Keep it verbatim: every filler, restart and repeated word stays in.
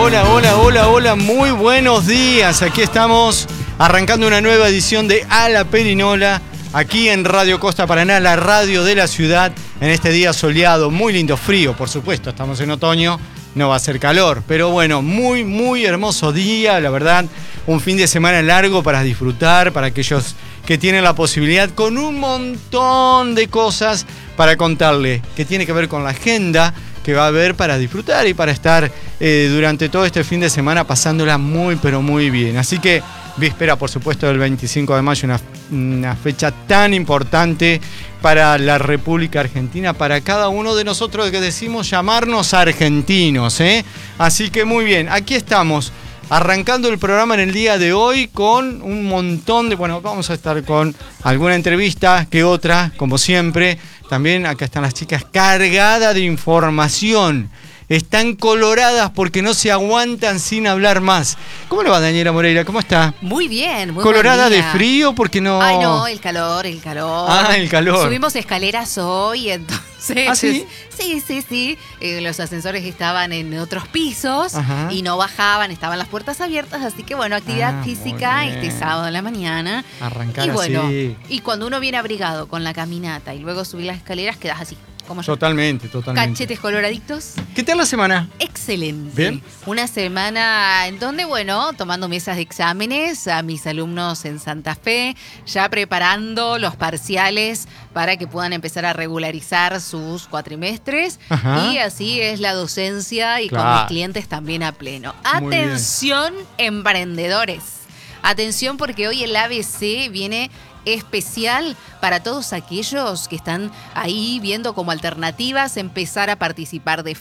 hola, hola, hola, hola, muy buenos días. Aquí estamos arrancando una nueva edición de A la Perinola, aquí en Radio Costa Paraná, la radio de la ciudad, en este día soleado, muy lindo, frío, por supuesto, estamos en otoño, no va a ser calor, pero bueno, muy, muy hermoso día, la verdad, un fin de semana largo para disfrutar, para aquellos que tienen la posibilidad, con un montón de cosas para contarle, que tiene que ver con la agenda que va a haber para disfrutar y para estar eh, durante todo este fin de semana pasándola muy, pero muy bien. Así que víspera, por supuesto, del veinticinco de mayo, una, una fecha tan importante para la República Argentina, para cada uno de nosotros que decimos llamarnos argentinos, ¿eh? Así que muy bien, aquí estamos, arrancando el programa en el día de hoy con un montón de... Bueno, vamos a estar con alguna entrevista que otra, como siempre. También acá están las chicas cargadas de información. Están coloradas porque no se aguantan sin hablar más. ¿Cómo le va, Daniela Moreira? ¿Cómo está? Muy bien, muy ¿Colorada buen de día. frío? Porque no... Ay, no, el calor, el calor. Ah, el calor. Subimos escaleras hoy, entonces... ¿Ah, sí? Sí, sí, sí. Eh, los ascensores estaban en otros pisos. Ajá. Y no bajaban, estaban las puertas abiertas. Así que, bueno, actividad Ah, física muy bien. este sábado en la mañana. Arrancar y bueno, así. Y cuando uno viene abrigado con la caminata y luego subir las escaleras, quedas así, como yo. Totalmente, totalmente. Cachetes coloraditos. ¿Qué tal la semana? Excelente. Bien. Una semana en donde, bueno, tomando mesas de exámenes a mis alumnos en Santa Fe, ya preparando los parciales para que puedan empezar a regularizar sus cuatrimestres. Ajá. Y así es la docencia y Claro. con mis clientes también a pleno. Muy bien. Atención, emprendedores. Atención, porque hoy el A B C viene especial para todos aquellos que están ahí viendo como alternativas empezar a participar de